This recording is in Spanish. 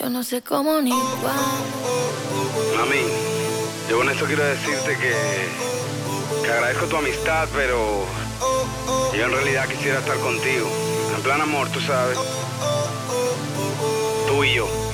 Yo no sé cómo ni cuándo. Mami, yo con esto quiero decirte que agradezco tu amistad, pero yo en realidad quisiera estar contigo. En plan amor, tú sabes. Tú y yo.